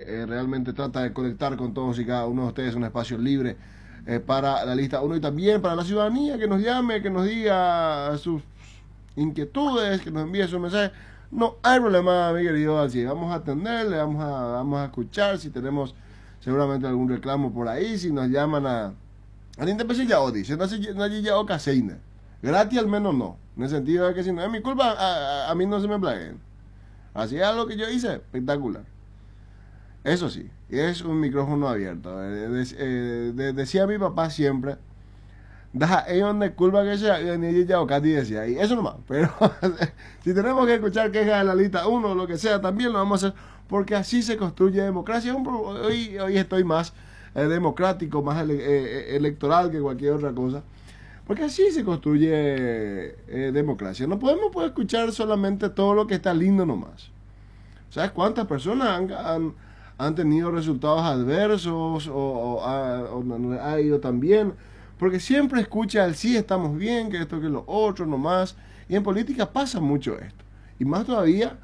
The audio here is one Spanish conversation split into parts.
realmente trata de conectar con todos y cada uno de ustedes un espacio libre para la lista 1 y también para la ciudadanía que nos llame, que nos diga sus inquietudes, que nos envíe su mensaje. No hay problema, mi querido, así vamos a atenderle, vamos a escuchar si tenemos seguramente algún reclamo por ahí, si nos llaman a Independencia ya o dice, no sé ya o caseina. Gratis al menos no. En el sentido de que si no es mi culpa, a mí no se me plaguen. Así es lo que yo hice, espectacular. Eso sí, es un micrófono abierto. Decía mi papá siempre, deja ellos de culpa que sea, ni ya o Katy decía, y eso nomás. Pero si tenemos que escuchar quejas de la lista 1 o lo que sea, también lo vamos a hacer, porque así se construye democracia. Hoy estoy más democrático, más electoral que cualquier otra cosa. Porque así se construye democracia. No podemos escuchar solamente todo lo que está lindo nomás. ¿Sabes cuántas personas han tenido resultados adversos o ha ido tan bien? Porque siempre escucha el sí, estamos bien, que esto, que lo otro nomás. Y en política pasa mucho esto. Y más todavía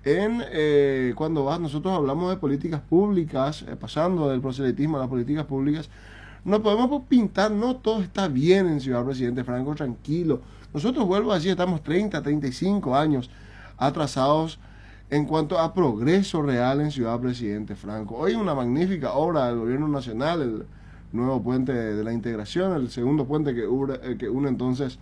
cuando nosotros hablamos de políticas públicas, pasando del proselitismo a las políticas públicas, no podemos pintar, no todo está bien en Ciudad Presidente Franco, tranquilo. Nosotros, vuelvo a decir, estamos 30, 35 años atrasados en cuanto a progreso real en Ciudad Presidente Franco. Hoy una magnífica obra del gobierno nacional, el nuevo puente de la integración, el segundo puente que une entonces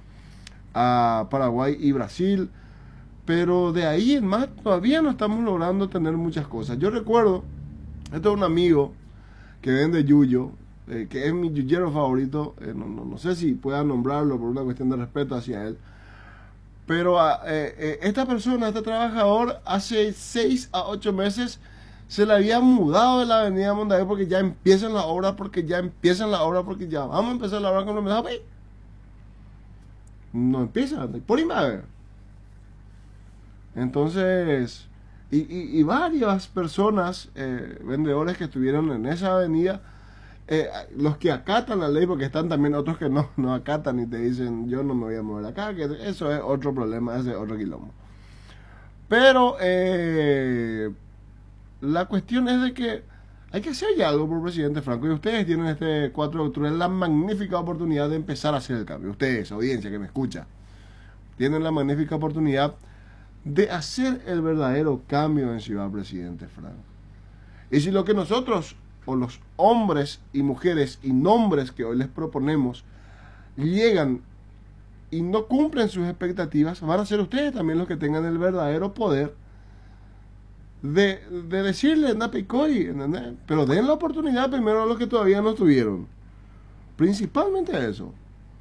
a Paraguay y Brasil. Pero de ahí en más todavía no estamos logrando tener muchas cosas. Yo recuerdo, este es un amigo que vende yuyo, que es mi yuyero favorito, no sé si pueda nombrarlo por una cuestión de respeto hacia él, pero esta persona, este trabajador, hace 6 a 8 meses se le había mudado de la avenida Mondavi porque ya empiezan la obra, porque ya vamos a empezar la obra con los mensajes. No empiezan, por imagen. Entonces, y varias personas, vendedores que estuvieron en esa avenida, los que acatan la ley, porque están también otros que no acatan y te dicen, yo no me voy a mover acá, que eso es otro problema, ese es otro quilombo. Pero la cuestión es de que hay que hacer ya algo por Presidente Franco, y ustedes tienen este 4 de octubre la magnífica oportunidad de empezar a hacer el cambio. Ustedes, audiencia que me escucha, tienen la magnífica oportunidad de hacer el verdadero cambio en Ciudad Presidente Franco. Y si lo que nosotros, o los hombres y mujeres y nombres que hoy les proponemos, llegan y no cumplen sus expectativas, van a ser ustedes también los que tengan el verdadero poder de decirle Napicoy, ¿entendés? Pero den la oportunidad primero a los que todavía no tuvieron. Principalmente eso.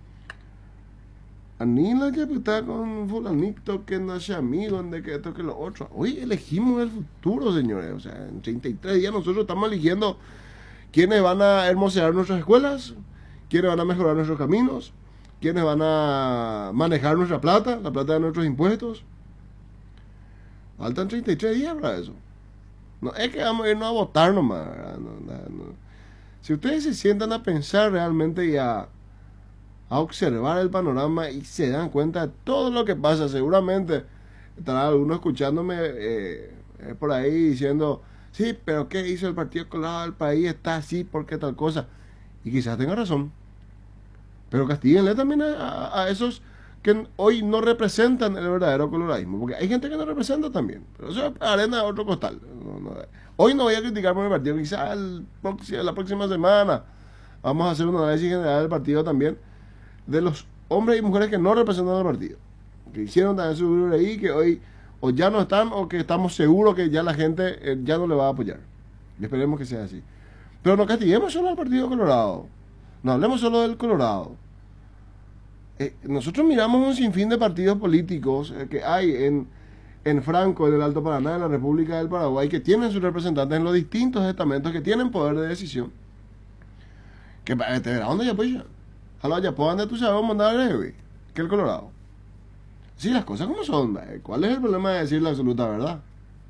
Anila que está con fulanito que no sea amigo, de que esto que lo otro. Hoy elegimos el futuro, señores. O sea, en 33 días nosotros estamos eligiendo quiénes van a hermosear nuestras escuelas, quiénes van a mejorar nuestros caminos, quiénes van a manejar nuestra plata, la plata de nuestros impuestos. Faltan 33 días para eso. No es que vamos a irnos a votar nomás. No. Si ustedes se sientan a pensar realmente y a observar el panorama y se dan cuenta de todo lo que pasa, seguramente estará alguno escuchándome por ahí diciendo, sí, pero ¿qué hizo el Partido Colorado del país? Está así, ¿por qué tal cosa? Y quizás tenga razón, pero castíguenle también a esos que hoy no representan el verdadero coloradismo, porque hay gente que no representa también, pero eso es arena de otro costal. Hoy no voy a criticar por mi partido, quizás la próxima semana vamos a hacer un análisis general del partido también, de los hombres y mujeres que no representan al partido, que hicieron también su libro ahí, que hoy o ya no están, o que estamos seguros que ya la gente ya no le va a apoyar, y esperemos que sea así. Pero no castiguemos solo al Partido Colorado, no hablemos solo del Colorado. Nosotros miramos un sinfín de partidos políticos que hay en Franco, en el Alto Paraná, en la República del Paraguay, que tienen sus representantes en los distintos estamentos, que tienen poder de decisión, que te verá dónde ya apoyan. A los Ayapoan de tu sabes mandar que el Colorado. Sí, las cosas como son. ¿Cuál es el problema de decir la absoluta verdad?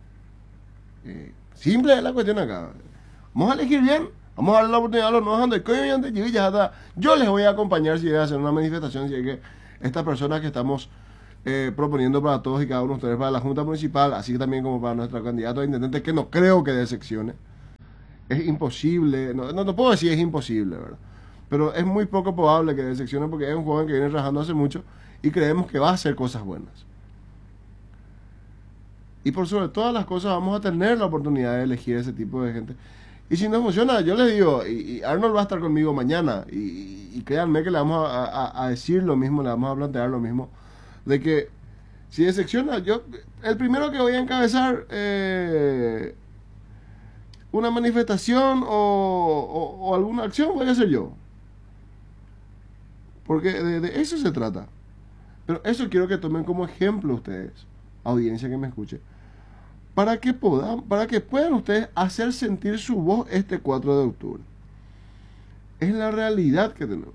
Simple es la cuestión acá. Vamos a elegir bien. Vamos a darle la oportunidad a los nuevos andes. Yo les voy a acompañar si hay que hacer una manifestación, si hay que estas personas que estamos proponiendo para todos y cada uno de ustedes, para la Junta Municipal, así también como para nuestro candidato a intendente, que no creo que dé secciones. es imposible, no puedo decir es imposible, ¿verdad? Pero es muy poco probable que decepcione porque es un joven que viene trabajando hace mucho y creemos que va a hacer cosas buenas. Y por sobre todas las cosas vamos a tener la oportunidad de elegir ese tipo de gente. Y si no funciona, yo les digo, y Arnold va a estar conmigo mañana, y créanme que le vamos a decir lo mismo, le vamos a plantear lo mismo, de que si decepciona, yo, el primero que voy a encabezar una manifestación o alguna acción voy a ser yo. Porque de eso se trata. Pero eso quiero que tomen como ejemplo ustedes, audiencia que me escuche, para que puedan ustedes hacer sentir su voz este 4 de octubre. Es la realidad que tenemos.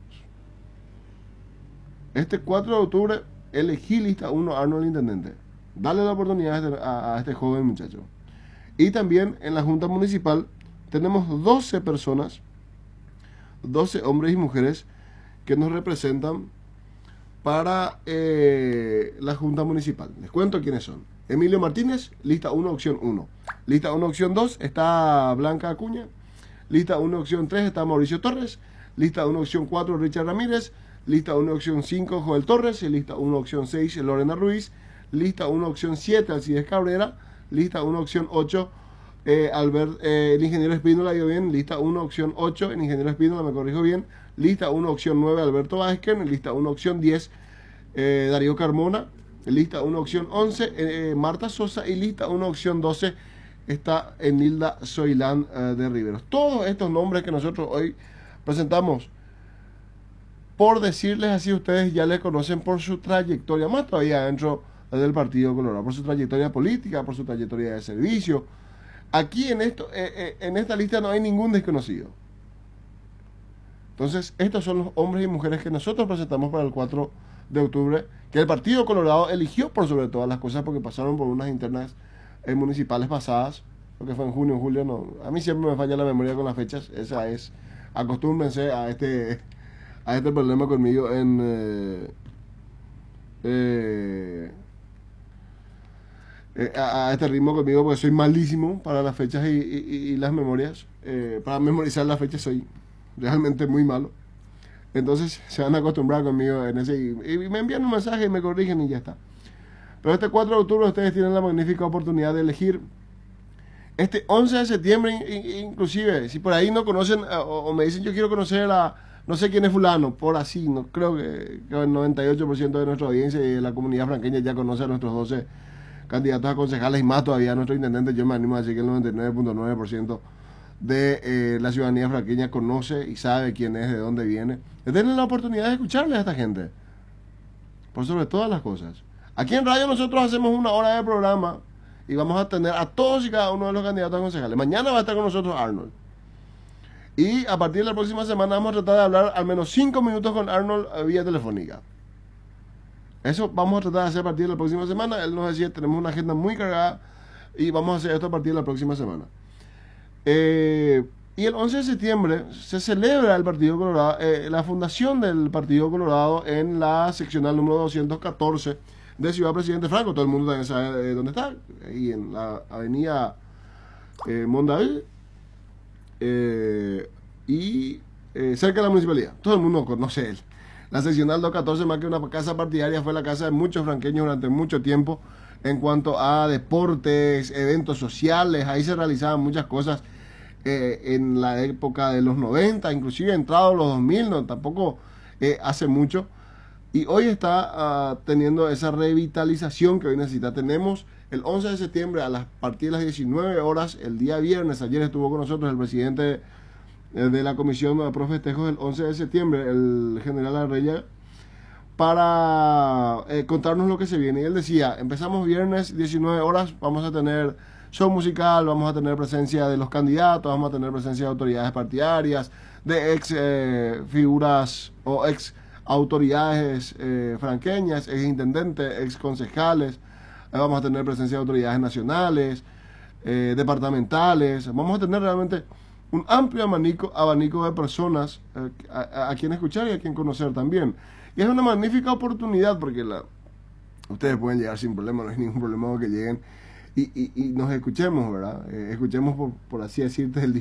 Este 4 de octubre elegí lista 1 Arnold Intendente. Dale la oportunidad a este joven muchacho. Y también en la Junta Municipal tenemos 12 personas, 12 hombres y mujeres que nos representan para la Junta Municipal. Les cuento quiénes son. Emilio Martínez, lista 1, opción 1. Lista 1, opción 2 está Blanca Acuña. Lista 1, opción 3 está Mauricio Torres. Lista 1, opción 4 Richard Ramírez. Lista 1, opción 5 Joel Torres. Lista 1, opción 6 Lorena Ruiz. Lista 1, opción 7 Alcides Cabrera. Lista 1, opción 8 el ingeniero Espínola, yo bien. Lista 1, opción 8 el ingeniero Espínola, me corrijo bien. Lista 1, opción 9 Alberto Vázquez. Lista 1, opción 10 Darío Carmona. Lista 1, opción 11 Marta Sosa. Y lista 1, opción 12 está Enilda Soilán de Riveros. Todos estos nombres que nosotros hoy presentamos, por decirles así, ustedes ya les conocen por su trayectoria, más todavía dentro del Partido Colorado, por su trayectoria política, por su trayectoria de servicio. Aquí en esta lista no hay ningún desconocido. Entonces, estos son los hombres y mujeres que nosotros presentamos para el 4 de octubre, que el Partido Colorado eligió por sobre todas las cosas porque pasaron por unas internas municipales pasadas, lo que fue en junio, julio, no. A mí siempre me falla la memoria con las fechas, esa es, acostúmbrense a este problema conmigo a este ritmo conmigo, porque soy malísimo para las fechas y las memorias. Para memorizar las fechas soy realmente muy malo. Entonces se van a acostumbrar conmigo en ese y me envían un mensaje y me corrigen y ya está. Pero este 4 de octubre ustedes tienen la magnífica oportunidad de elegir. Este 11 de septiembre, inclusive, si por ahí no conocen o me dicen yo quiero conocer a no sé quién es fulano, por así, no creo que el 98% de nuestra audiencia y de la comunidad franqueña ya conoce a nuestros 12 candidatos a concejales y más todavía a nuestro intendente. Yo me animo a decir que el 99.9% de la ciudadanía franqueña conoce y sabe quién es, de dónde viene. Denle la oportunidad de escucharle a esta gente, por sobre todas las cosas. Aquí en radio nosotros hacemos una hora de programa y vamos a tener a todos y cada uno de los candidatos a concejales. Mañana va a estar con nosotros Arnold. Y a partir de la próxima semana vamos a tratar de hablar al menos 5 minutos con Arnold vía telefónica. Eso vamos a tratar de hacer a partir de la próxima semana. Él nos decía, tenemos una agenda muy cargada y vamos a hacer esto a partir de la próxima semana. Y el 11 de septiembre se celebra el Partido Colorado, la fundación del Partido Colorado en la seccional número 214 de Ciudad Presidente Franco. Todo el mundo también sabe dónde está, ahí en la avenida Mondaví y cerca de la municipalidad. Todo el mundo conoce él. La seccional 214, más que una casa partidaria, fue la casa de muchos franqueños durante mucho tiempo en cuanto a deportes, eventos sociales. Ahí se realizaban muchas cosas en la época de los 90, inclusive entrados los 2000, no, tampoco hace mucho. Y hoy está teniendo esa revitalización que hoy necesita. Tenemos el 11 de septiembre a partir de las 19 horas, el día viernes. Ayer estuvo con nosotros el presidente de la Comisión de Festejos del 11 de septiembre, el general Arreya, para contarnos lo que se viene. Y él decía, empezamos viernes 19 horas, vamos a tener show musical, vamos a tener presencia de los candidatos, vamos a tener presencia de autoridades partidarias, de ex figuras o ex autoridades franqueñas, ex intendentes, ex concejales, vamos a tener presencia de autoridades nacionales, departamentales, vamos a tener realmente un amplio abanico de personas a quien escuchar y a quien conocer también. Y es una magnífica oportunidad porque ustedes pueden llegar sin problema, no hay ningún problema que lleguen y nos escuchemos, ¿verdad? Escuchemos, por así decirte, el